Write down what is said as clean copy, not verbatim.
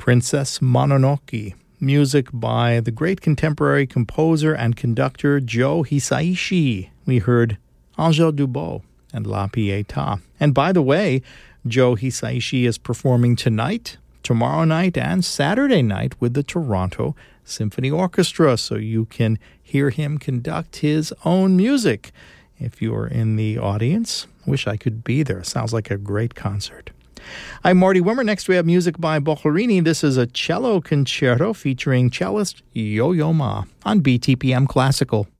Princess Mononoke, music by the great contemporary composer and conductor Joe Hisaishi. We heard Angèle Dubos and La Pietà. And by the way, Joe Hisaishi is performing tonight, tomorrow night, and Saturday night with the Toronto Symphony Orchestra, so you can hear him conduct his own music. If you're in the audience, wish I could be there. Sounds like a great concert. I'm Marty Wimmer. Next we have music by Boccherini. This is a cello concerto featuring cellist Yo-Yo Ma on BTPM Classical.